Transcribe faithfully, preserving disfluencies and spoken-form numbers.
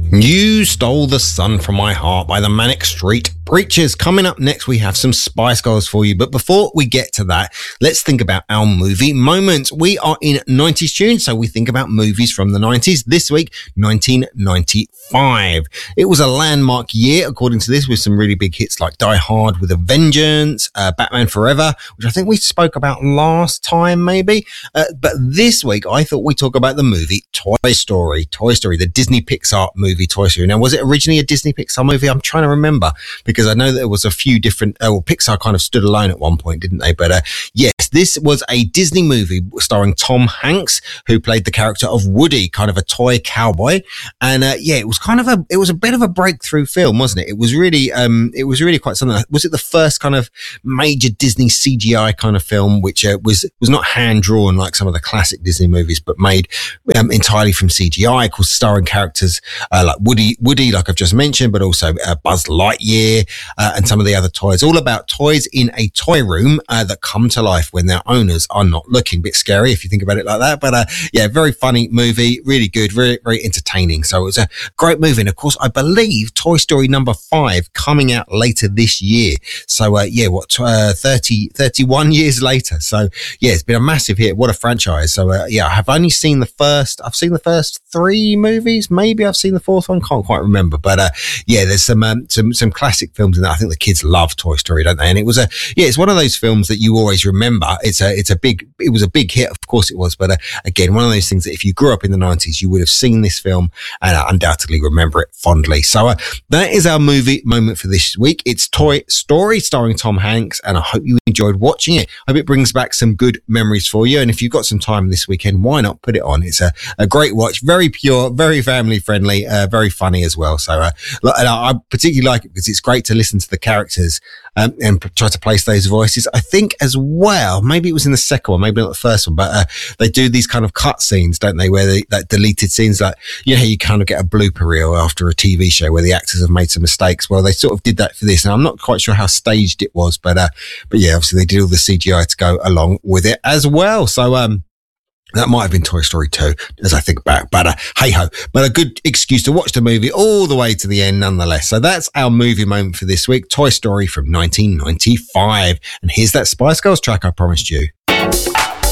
You Stole the Sun from My Heart by the Manic Street Preachers. Coming up next, we have some Spice Girls for you. But before we get to that, let's think about our movie moments. We are in nineties tunes, so we think about movies from the nineties. This week, nineteen ninety-five. It was a landmark year, according to this, with some really big hits like Die Hard with a Vengeance, uh, Batman Forever, which I think we spoke about last time, maybe. Uh, but this week, I thought we'd talk about the movie Toy Story. Toy Story, the Disney Pixar movie Toy Story. Now, was it originally a Disney Pixar movie? I'm trying to remember, because I know there was a few different, uh, well, Pixar kind of stood alone at one point, didn't they? But uh, yes, this was a Disney movie starring Tom Hanks, who played the character of Woody, kind of a toy cowboy. And uh, yeah, it was kind of a, it was a bit of a breakthrough film, wasn't it? It was really, um, it was really quite something. Was it the first kind of major Disney C G I kind of film, which uh, was, was not hand drawn like some of the classic Disney movies, but made um, entirely from C G I, of course, starring characters uh, like Woody, Woody, like I've just mentioned, but also uh, Buzz Lightyear uh, and some of the other toys. All about toys in a toy room uh, that come to life when their owners are not looking. Bit scary if you think about it like that, but uh, yeah, very funny movie, really good, very very entertaining. So it was a great movie, and of course, I believe Toy Story number five coming out later this year. So uh, yeah, what uh, thirty, thirty-one years later. So yeah, it's been a massive hit. What a franchise. So uh, yeah, I have only seen the first. I've seen the first three movies. Maybe I've seen the fourth one. Can't quite remember, but uh, yeah, there's some um, some some classic films in that. I think the kids love Toy Story, don't they? And it was a yeah, it's one of those films that you always remember. It's a it's a big it was a big hit, of course it was, but uh, again, one of those things that if you grew up in the nineties, you would have seen this film and uh, undoubtedly remember it fondly. So uh, that is our movie moment for this week. It's Toy Story starring Tom Hanks, and I hope you enjoyed watching it. I hope it brings back some good memories for you. And if you've got some time this weekend, why not put it on? It's a, a great watch, very pure, very family friendly, uh, very funny as well. So uh, and I, I particularly like it because it's great to listen to the characters um, and p- try to place those voices. I think as well, maybe it was in the second one, maybe not the first one, but uh, they do these kind of cut scenes, don't they, where they, like deleted scenes, like, you know how you kind of get a blooper reel after a T V show where the actors have made some mistakes. Well, they sort of did that for this, and I'm not quite sure how staged it was, but uh, but yeah, obviously they did all the C G I to go along with it as well. So um that might have been Toy Story two, as I think back. But uh, hey-ho. But a good excuse to watch the movie all the way to the end nonetheless. So that's our movie moment for this week. Toy Story from nineteen ninety-five. And here's that Spice Girls track I promised you.